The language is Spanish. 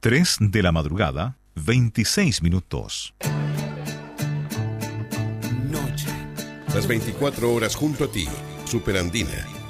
3 de la madrugada, 26 minutos. Noche. Las 24 horas junto a ti. Superandina.